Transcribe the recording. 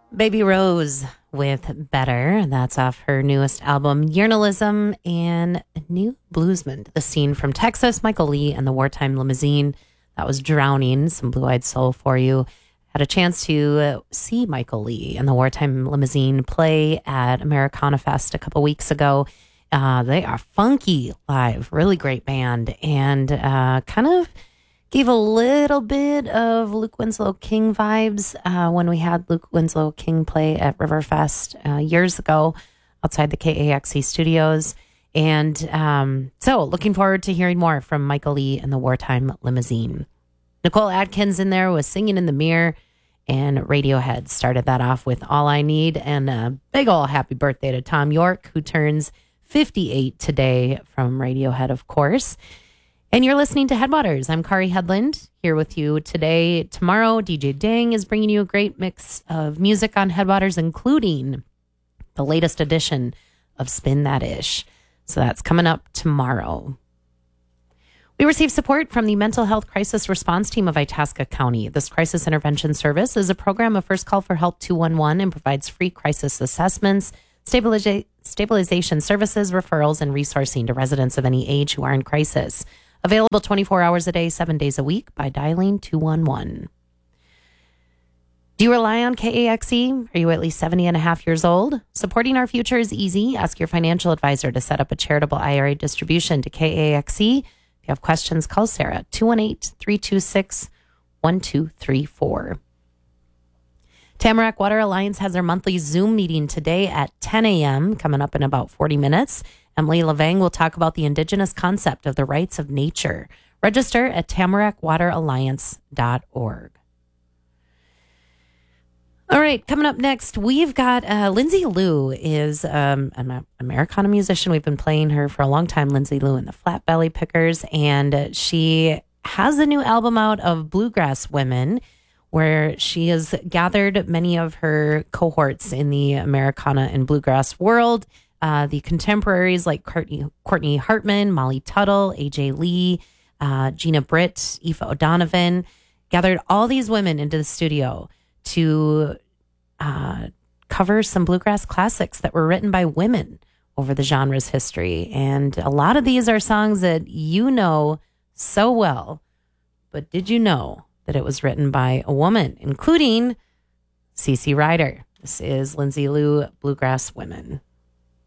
Baby Rose with Better. That's off her newest album, Yearnalism, and New Bluesman. The Scene from Texas, Michael Lee and the Wartime Limousine. That was Drowning, some Blue-Eyed Soul for you. Had a chance to see Michael Lee and the Wartime Limousine play at Americana Fest a couple weeks ago. They are funky live, really great band, and kind of gave a little bit of Luke Winslow King vibes when we had Luke Winslow King play at Riverfest years ago outside the KAXE studios. And so looking forward to hearing more from Michael Lee and the Wartime Limousine. Nicole Atkins in there was Singing in the Mirror, and Radiohead started that off with All I Need. And a big ol' happy birthday to Tom York, who turns 58 today, from Radiohead, of course. And you're listening to Headwaters. I'm Kari Headland here with you today. Tomorrow, DJ Dang is bringing you a great mix of music on Headwaters, including the latest edition of Spin That Ish. So that's coming up tomorrow. We receive support from the Mental Health Crisis Response Team of Itasca County. This crisis intervention service is a program of First Call for Help 211 and provides free crisis assessments, stabilization services, referrals, and resourcing to residents of any age who are in crisis. Available 24 hours a day, 7 days a week by dialing 211. Do you rely on KAXE? Are you at least 70 and a half years old? Supporting our future is easy. Ask your financial advisor to set up a charitable IRA distribution to KAXE. If you have questions, call Sarah, 218-326-1234. Tamarack Water Alliance has their monthly Zoom meeting today at 10 a.m., coming up in about 40 minutes. Emily Levang will talk about the indigenous concept of the rights of nature. Register at tamarackwateralliance.org. All right, coming up next, we've got Lindsay Lou is an Americana musician. We've been playing her for a long time, Lindsay Lou and the Flat Belly Pickers, and she has a new album out of Bluegrass Women, where she has gathered many of her cohorts in the Americana and bluegrass world. The contemporaries like Courtney Hartman, Molly Tuttle, AJ Lee, Gina Britt, Aoife O'Donovan, gathered all these women into the studio to cover some bluegrass classics that were written by women over the genre's history. And a lot of these are songs that you know so well, but did you know that it was written by a woman, including CeCe Ryder? This is Lindsay Lou, Bluegrass Women.